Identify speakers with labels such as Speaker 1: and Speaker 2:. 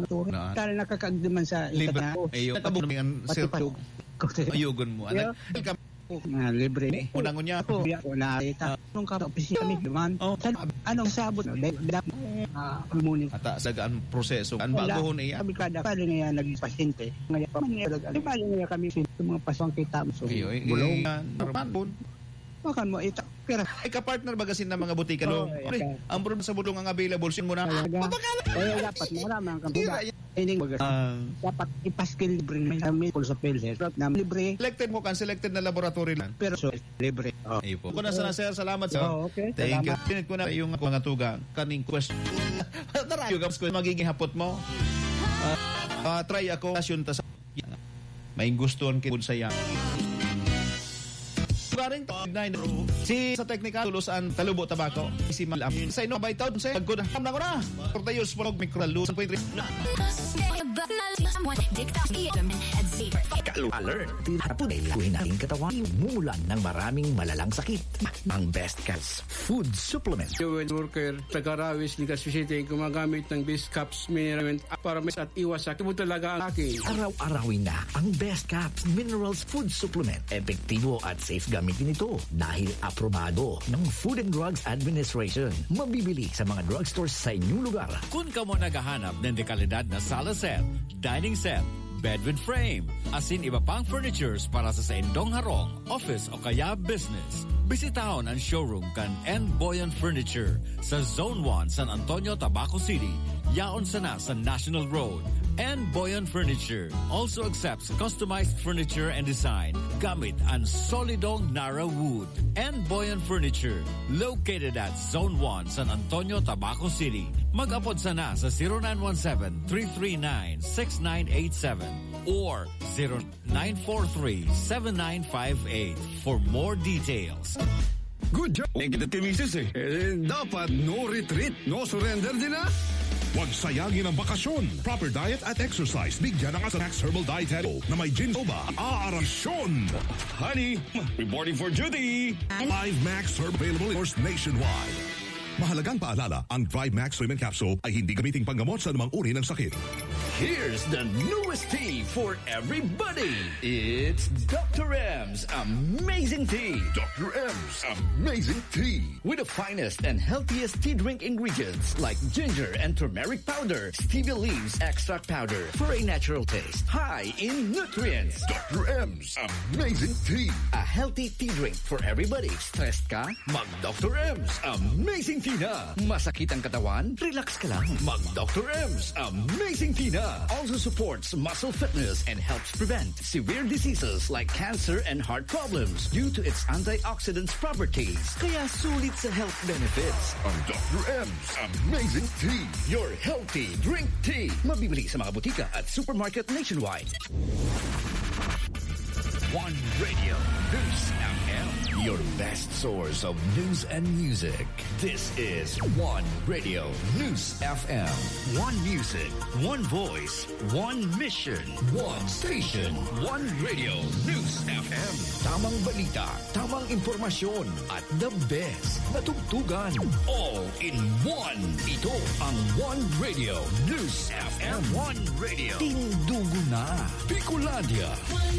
Speaker 1: to. Kaya nakakagdiman sa
Speaker 2: libre. Ayo, kabuningan sir ayugon mo.
Speaker 1: Libre.
Speaker 2: Unang unya.
Speaker 1: Una ita. Nung ka-opisina kami naman. Anong sabot? Pulmoning.
Speaker 2: Ata sagaan proseso. Ang bago ho niya.
Speaker 1: Kami kada pala nga nagpasyente. Ngayon pa man nga kami sa mga paswang kita. So, bulong. Makan mo ita. Pero
Speaker 2: ay ka-partner ba kasi ng mga butika no? Ang problema sa bulong ang available sin mo na.
Speaker 1: Dapat maraming kampuda. Dapat ipaskil libre may kami sa PhilHealth na libre.
Speaker 2: Selected mo kan selected na laboratory lang.
Speaker 1: Pero so libre.
Speaker 2: Ayun po. Kuna sana sir, salamat sir.
Speaker 1: Okay.
Speaker 2: Thank you. Pinit ko na yung mga tuga kaning question. Tara, yung ko magiging hapot mo. Try ako kasyon ta sa may gustuhan kay saya. Garing si sa technical tulusan talubo tabako si malam sa ino baytaw sa good ham na ko na portayos porog microalusan po
Speaker 3: Alert! Hapon ay lakuin natin katawan mumulan ng maraming malalang sakit. Ang Best Caps Food Supplement.
Speaker 4: Joel Worker, taga-Rawis, Ligas City, gumagamit ng Best Caps Mineral para mas at iwas sa kimo talaga ang aking.
Speaker 3: Araw-arawin na ang Best Caps Minerals Food Supplement. Epektibo at safe gamitin ito dahil aprobado ng Food and Drugs Administration. Mabibili sa mga drugstores sa inyong lugar.
Speaker 5: Kung ka mo naghahanap ng dekalidad na sala set, dining set, bed with frame, asin iba pang furnitures para sa indong harong, office o kaya business. Bisitahon ang showroom kan N. Boyan Furniture sa Zone 1, San Antonio, Tabaco City. Yaon sana sa National Road. N. Boyan Furniture also accepts customized furniture and design gamit ang solidong Nara wood. N. Boyan Furniture located at Zone 1, San Antonio, Tabaco City. Mag-apod sana sa 0917-339-6987 or 0943-7958 for more details.
Speaker 6: Good job! Ang kita timisis dapat no retreat, no surrender din na.
Speaker 7: Huwag sayangin ang bakasyon. Proper diet at exercise. Bigyan ng Max Herbal Diet na may ginjoba. Aarasyon!
Speaker 6: Honey, reporting for duty!
Speaker 7: 5 Max Herbal available in stores nationwide. Mahalagang paalala, ang Drive Max Women Capsule ay hindi gamiting panggamot sa anumang uri ng sakit.
Speaker 3: Here's the newest tea for everybody. It's Dr. M's Amazing Tea.
Speaker 6: Dr. M's Amazing Tea.
Speaker 3: With the finest and healthiest tea drink ingredients like ginger and turmeric powder, stevia leaves extract powder for a natural taste. High in nutrients.
Speaker 6: Dr. M's Amazing Tea.
Speaker 3: A healthy tea drink for everybody. Stressed ka? Mag Dr. M's Amazing Tea na. Masakit ang katawan? Relax ka lang. Mag Dr. M's Amazing Tea na. Also supports muscle fitness and helps prevent severe diseases like cancer and heart problems due to its antioxidants properties. Kaya sulit sa health benefits.
Speaker 6: Ang Dr. M's Amazing Tea.
Speaker 3: Your healthy drink tea. Mabibili sa mga butika at supermarket nationwide.
Speaker 5: One Radio, News FM.
Speaker 3: Your best source of news and music. This is One Radio News FM.
Speaker 5: One music, one voice, one mission,
Speaker 3: One station.
Speaker 5: One Radio News FM.
Speaker 3: Tamang balita, tamang impormasyon, at the best na tugtugan. All in one. Ito ang One Radio News FM.
Speaker 5: One Radio.
Speaker 3: Tindugo na. Bicolandia.